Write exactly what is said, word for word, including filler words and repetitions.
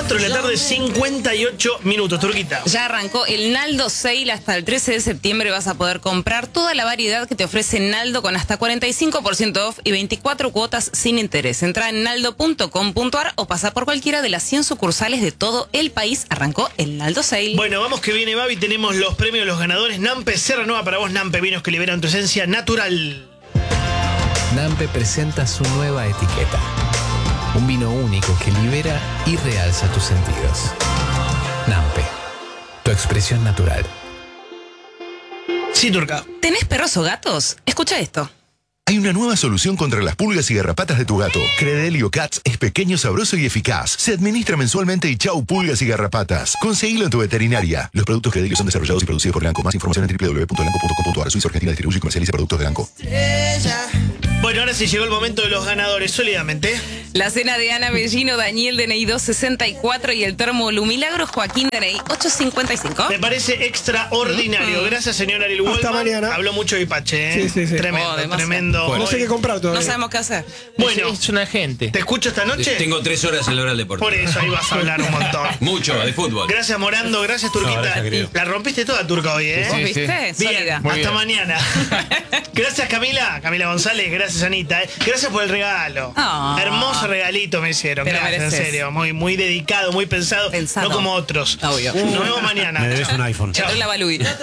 cuatro de la tarde, cincuenta y ocho minutos, Turquita. Ya arrancó el Naldo Sale. Hasta el trece de septiembre vas a poder comprar toda la variedad que te ofrece Naldo con hasta cuarenta y cinco por ciento off y veinticuatro cuotas sin interés. Entra en naldo punto com punto ar o pasa por cualquiera de las cien sucursales de todo el país. Arrancó el Naldo Sale. Bueno, vamos que viene, Babi. Tenemos los premios, los ganadores. Nampe, Serra Nueva para vos, Nampe. Vinos que liberan tu esencia natural. Nampe presenta su nueva etiqueta. Un vino único que libera y realza tus sentidos. Nampe, tu expresión natural. Sí, Turca. ¿Tenés perros o gatos? Escucha esto. Hay una nueva solución contra las pulgas y garrapatas de tu gato. Credelio Cats es pequeño, sabroso y eficaz. Se administra mensualmente y chau pulgas y garrapatas. Conseguilo en tu veterinaria. Los productos Credelio son desarrollados y producidos por Lanco. Más información en doble u doble u doble u punto lanco punto com punto ar. Suiza Argentina distribuye y comercializa productos de Lanco. Bueno, ahora sí llegó el momento de los ganadores, sólidamente. La cena de Ana Bellino, Daniel D N I dos sesenta y cuatro y el termo Lumilagro, Joaquín D N I ocho cincuenta y cinco. Me parece extraordinario. Gracias, señor Ariel Wallman. Hasta mañana. Habló mucho de Pache, ¿eh? Sí, sí, sí. Tremendo, Oh, tremendo. No sé qué comprar todavía. No sabemos qué hacer. Bueno, Es una gente. ¿te escucho esta noche? Tengo tres horas en la hora del deporte. Por eso, ahí vas a hablar un montón. Mucho, de fútbol. Gracias, Morando. Gracias, Turquita. No, gracias, querido. La rompiste toda, Turca, hoy, ¿eh? ¿Vos Sí, viste? Bien, Sólida. hasta bien. mañana. Gracias, Camila. Camila González. Gracias, Anita. ¿eh? Gracias por el regalo. Oh. Hermoso regalito me hicieron. Te lo Gracias, en mereces. serio. Muy, muy dedicado, muy pensado. Pensado. No como otros. Obvio. Nos vemos mañana. Me debes un iPhone. Chao. Entró la Balui.